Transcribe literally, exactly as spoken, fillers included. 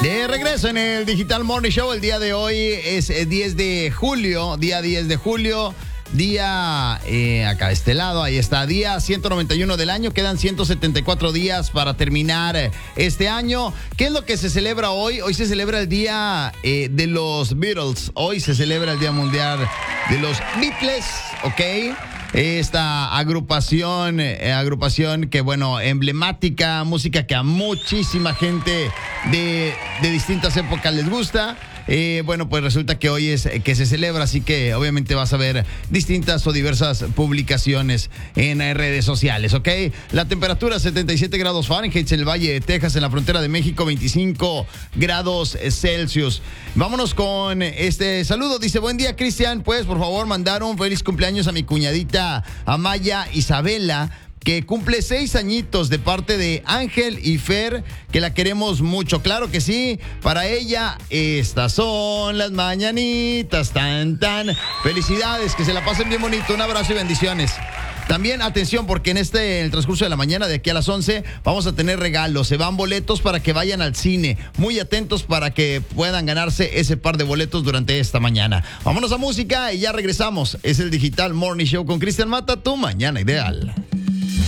De regreso en el Digital Morning Show, el día de hoy es diez de julio, día diez de julio, día, eh, acá de este lado, ahí está, día ciento noventa y uno del año, quedan ciento setenta y cuatro días para terminar este año. ¿Qué es lo que se celebra hoy? Hoy se celebra el día eh, de los Beatles, hoy se celebra el Día Mundial de los Beatles, ¿ok? Esta agrupación, eh, agrupación que, bueno, emblemática, música que a muchísima gente de, de distintas épocas les gusta. Eh, bueno, pues resulta que hoy es que se celebra, así que obviamente vas a ver distintas o diversas publicaciones en redes sociales, ¿ok? La temperatura setenta y siete grados Fahrenheit en el Valle de Texas, en la frontera de México, veinticinco grados Celsius. Vámonos con este saludo. Dice, buen día, Cristian. ¿Puedes, por favor, mandar un feliz cumpleaños a mi cuñadita Amaya Isabela, que cumple seis añitos, de parte de Ángel y Fer, que la queremos mucho? Claro que sí, para ella estas son las mañanitas, tan tan. Felicidades, que se la pasen bien bonito, un abrazo y bendiciones. También atención, porque en este en el transcurso de la mañana, de aquí a las once, vamos a tener regalos. Se van boletos para que vayan al cine. Muy atentos para que puedan ganarse ese par de boletos durante esta mañana. Vámonos a música y ya regresamos. Es el Digital Morning Show con Cristian Mata, tu mañana ideal.